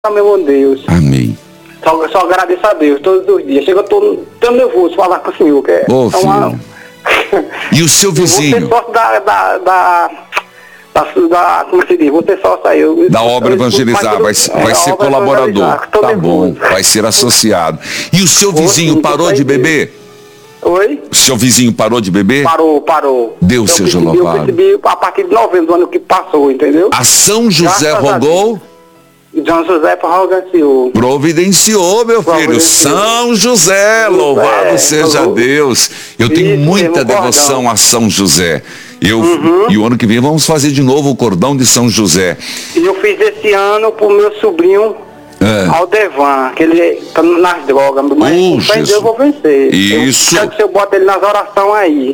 meu bom Deus. Amém. Só agradeço a Deus todos os dias. Chega, eu tô tão nervoso falar com o senhor. Que filho. E o seu vizinho? Vou ter sócio como se diz? Vou ter sócio aí. Da obra evangelizar, vai ser colaborador. Tá bom, vai ser associado. E o seu vizinho parou de beber? Oi? O seu vizinho parou de beber? Parou. Deus seja louvado. Eu percebi a partir de novembro do ano que passou, entendeu? A São José rogou? São José providenciou, meu filho. São José, louvado seja Deus. Eu tenho muita devoção a São José. E o ano que vem vamos fazer de novo o cordão de São José. E eu fiz esse ano pro meu sobrinho Aldevan, que ele tá nas drogas, mas eu vou vencer. Isso. Eu boto ele nas orações aí.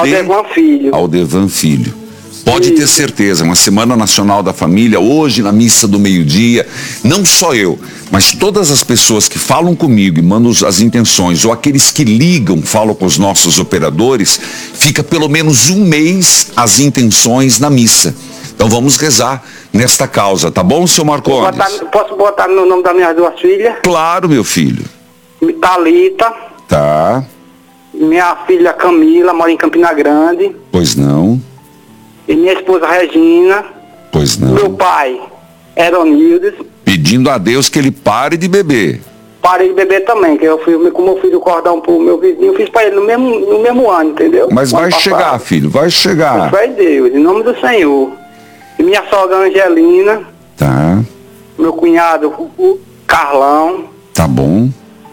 Aldevan Filho. Pode ter certeza, uma Semana Nacional da Família, hoje na missa do meio-dia, não só eu, mas todas as pessoas que falam comigo e mandam as intenções, ou aqueles que ligam, falam com os nossos operadores, fica pelo menos um mês as intenções na missa. Então vamos rezar nesta causa, tá bom, seu Marcondes? Posso botar no nome das minhas duas filhas? Claro, meu filho. Thalita. Tá. Minha filha Camila, mora em Campina Grande. Pois não. E minha esposa Regina. Pois não. Meu pai, Eronildes. Pedindo a Deus que ele pare de beber. Parei de beber também, que como eu fiz o cordão pro meu vizinho, eu fiz pra ele no mesmo ano, entendeu? Mas vai chegar, filho, vai chegar. Vai Deus, em nome do Senhor. E minha sogra Angelina. Tá. Meu cunhado Carlão. Tá bom.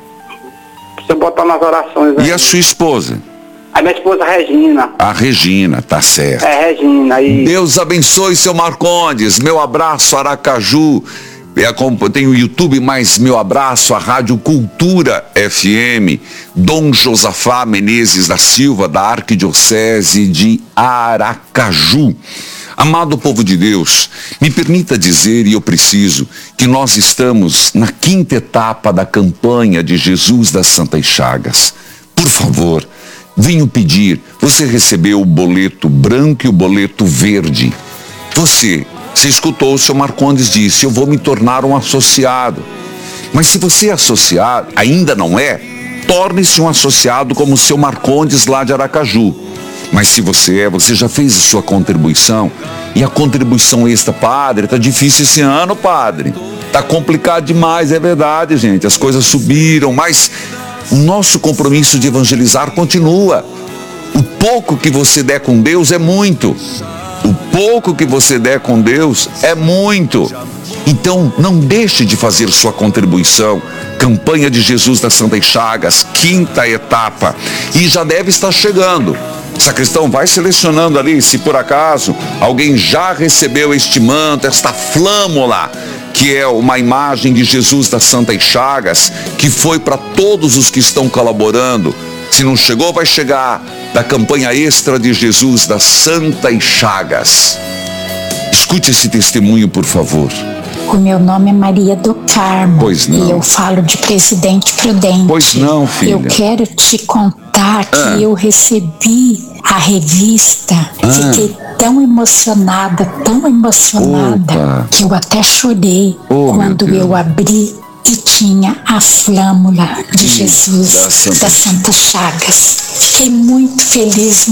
Você botar nas orações aí. E a sua esposa? A minha esposa Regina. A Regina, tá certo. Regina. E... Deus abençoe, seu Marcondes. Meu abraço, Aracaju. Tem o YouTube, mas meu abraço, a Rádio Cultura FM. Dom Josafá Menezes da Silva, da Arquidiocese de Aracaju. Amado povo de Deus, me permita dizer, e eu preciso, que nós estamos na 5ª etapa da campanha de Jesus das Santas Chagas. Por favor, venho pedir, você recebeu o boleto branco e o boleto verde. Você escutou, o seu Marcondes disse, eu vou me tornar um associado. Mas se você é associado, ainda não é, torne-se um associado como o seu Marcondes lá de Aracaju. Mas se você já fez a sua contribuição, e a contribuição extra, padre, tá difícil esse ano, padre. Tá complicado demais, é verdade, gente, as coisas subiram, mas o nosso compromisso de evangelizar continua. O pouco que você der com Deus é muito. O pouco que você der com Deus é muito. Então, não deixe de fazer sua contribuição. Campanha de Jesus das Santas Chagas, 5ª etapa. E já deve estar chegando. Sacristão, vai selecionando ali, se por acaso alguém já recebeu este manto, esta flâmula, que é uma imagem de Jesus das Santas Chagas, que foi para todos os que estão colaborando. Se não chegou, vai chegar da campanha extra de Jesus das Santas Chagas. Escute esse testemunho, por favor. O meu nome é Maria do Carmo. Pois não. E eu falo de Presidente Prudente. Pois não, filha. Eu quero te contar que eu recebi a revista. Fiquei tão emocionada, Opa. que eu até chorei quando eu abri e tinha a flâmula de Jesus das Santas Chagas. Fiquei muito feliz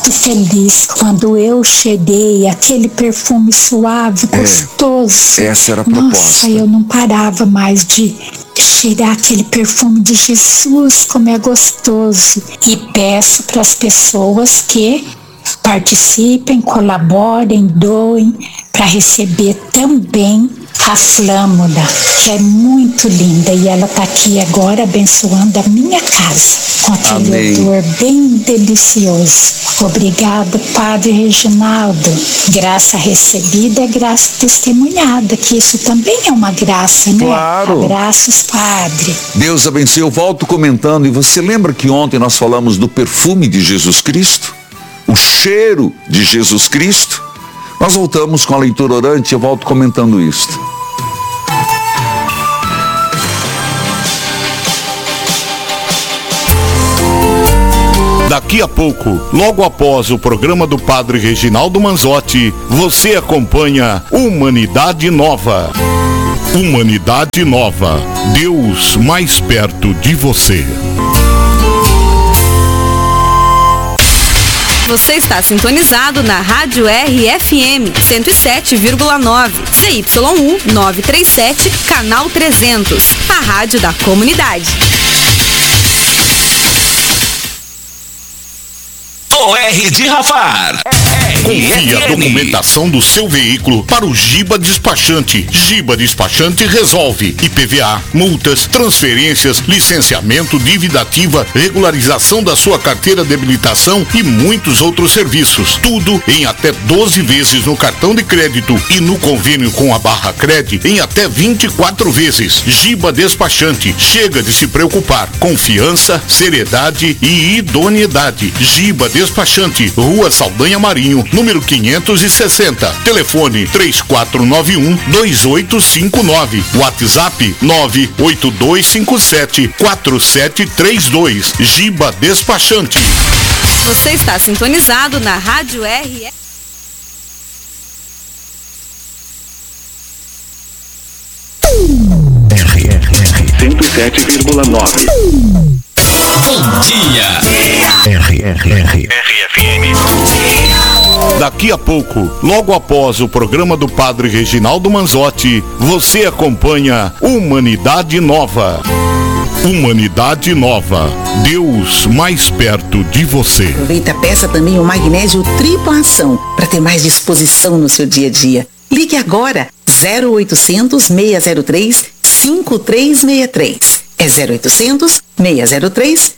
quando eu cheguei, aquele perfume suave, gostoso. Essa era a proposta. Nossa, eu não parava mais de cheirar aquele perfume de Jesus, como é gostoso. E peço para as pessoas que participem, colaborem, doem, para receber também a flâmula, que é muito linda, e ela está aqui agora abençoando a minha casa, com aquele odor bem delicioso. Obrigada, Padre Reginaldo. Graça recebida é graça testemunhada, que isso também é uma graça, né? Claro. Abraços, Padre. Deus abençoe. Eu volto comentando, e você lembra que ontem nós falamos do perfume de Jesus Cristo? O cheiro de Jesus Cristo? Nós voltamos com a leitura orante e eu volto comentando isto. Daqui a pouco, logo após o programa do Padre Reginaldo Manzotti, você acompanha Humanidade Nova. Humanidade Nova. Deus mais perto de você. Você está sintonizado na Rádio RFM 107,9, CYU 937, canal 300, a rádio da comunidade. OR de Rafar. Confie a documentação do seu veículo para o Giba Despachante. Giba Despachante resolve IPVA, multas, transferências, licenciamento, dívida ativa, regularização da sua carteira de habilitação e muitos outros serviços. Tudo em até 12 vezes no cartão de crédito e no convênio com a Barra Cred em até 24 vezes. Giba Despachante. Chega de se preocupar. Confiança, seriedade e idoneidade. Giba Despachante. Rua Saldanha Marinho, número 560. Telefone 3491-2859. WhatsApp 98257-4732. Giba Despachante. Você está sintonizado na Rádio RFM. 107,9. Bom dia. RFM. Daqui a pouco, logo após o programa do Padre Reginaldo Manzotti, você acompanha Humanidade Nova. Humanidade Nova. Deus mais perto de você. Aproveita, peça também o magnésio tripla ação para ter mais disposição no seu dia a dia. Ligue agora 0800 603 5363. É 0800 603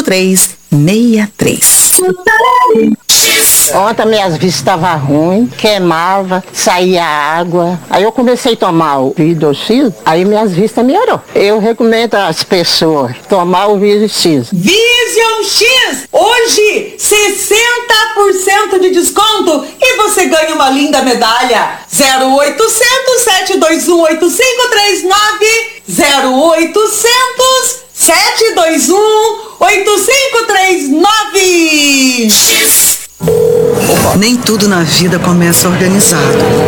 5363. Ontem minhas vistas estavam ruins, queimava, saía água. Aí eu comecei a tomar o Vision X, aí minhas vistas melhorou. Eu recomendo às pessoas tomar o Vision X. Vision X! Hoje, 60% de desconto e você ganha uma linda medalha. 0800 721 8539 0800 721 8539. Nem tudo na vida começa organizado.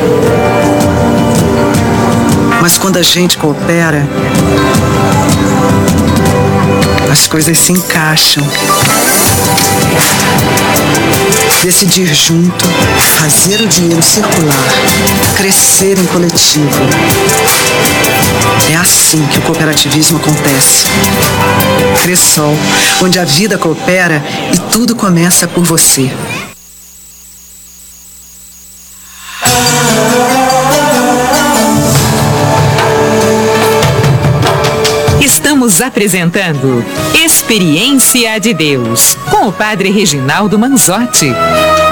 Mas quando a gente coopera, as coisas se encaixam. Decidir junto, fazer o dinheiro circular, crescer em coletivo. É assim que o cooperativismo acontece. Cressol, onde a vida coopera e tudo começa por você. Estamos apresentando Experiência de Deus, com o Padre Reginaldo Manzotti.